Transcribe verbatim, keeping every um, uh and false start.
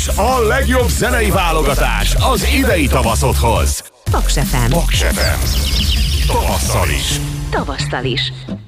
És a legjobb zenei válogatás az idei tavaszodhoz. Paks ef em. Paks ef em. Tavasszal is. Tavasszal is.